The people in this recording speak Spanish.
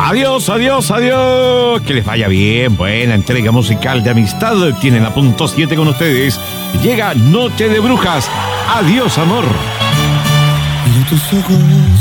Adiós, adiós, adiós. Que les vaya bien. Buena entrega musical de amistad. Tienen a punto 7 con ustedes. Llega Noche de Brujas. Adiós, amor. Miro tus ojos